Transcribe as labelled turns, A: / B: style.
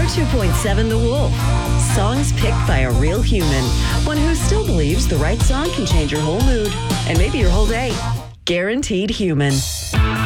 A: Air 2.7 The Wolf. Songs picked by a real human. One who still believes the right song can change your whole mood and maybe your whole day. Guaranteed human.